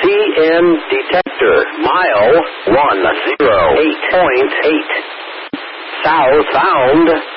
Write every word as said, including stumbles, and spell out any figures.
P M detector, mile one oh eight point eight. Southbound.